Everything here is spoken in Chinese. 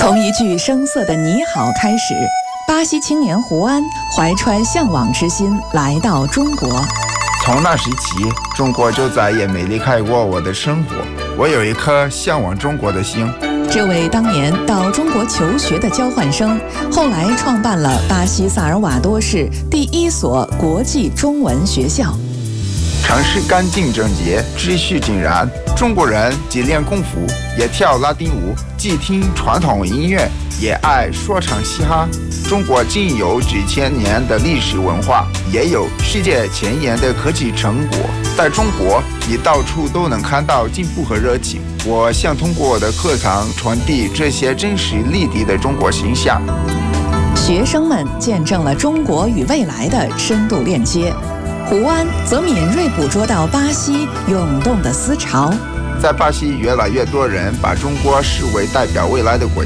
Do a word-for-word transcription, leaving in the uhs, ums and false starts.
从一句生涩的你好开始，巴西青年胡安怀揣向往之心来到中国。 从那时起，中国就再也没离开过我的生活。我有一颗向往中国的心。 这位当年到中国求学的交换生，后来创办了巴西萨尔瓦多市第一所国际中文学校。 城市干净整洁，秩序井然。中国人既练功夫，也跳拉丁舞，既听传统音乐，也爱说唱嘻哈。中国既有几千年的历史文化，也有世界前沿的科技成果。在中国，你到处都能看到进步和热情。我想通过我的课堂传递这些真实立体的中国形象。 学生们见证了中国与未来的深度链接。胡安则敏锐捕捉到巴西涌动的思潮。 在巴西，越来越多人把中国视为代表未来的国家。